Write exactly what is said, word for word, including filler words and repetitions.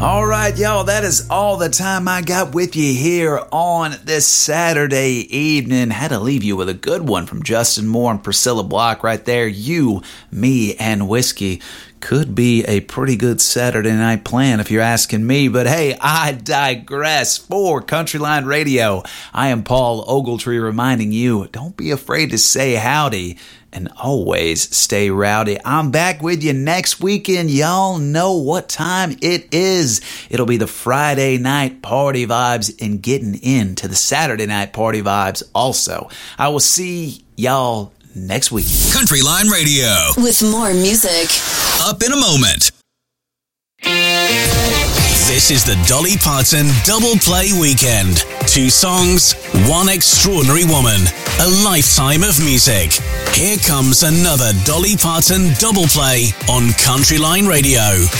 All right, y'all, that is all the time I got with you here on this Saturday evening. Had to leave you with a good one from Justin Moore and Priscilla Block right there. You, Me, and Whiskey. Could be a pretty good Saturday night plan if you're asking me, but hey, I digress. For Countryline Radio, I am Paul Ogletree reminding you, don't be afraid to say howdy and always stay rowdy. I'm back with you next weekend. Y'all know what time it is. It'll be the Friday night party vibes and getting into the Saturday night party vibes also. I will see y'all next week. Countryline Radio. With more music. Up in a moment. This is the Dolly Parton Double Play Weekend. Two songs, one extraordinary woman, a lifetime of music. Here comes another Dolly Parton Double Play on Countryline Radio.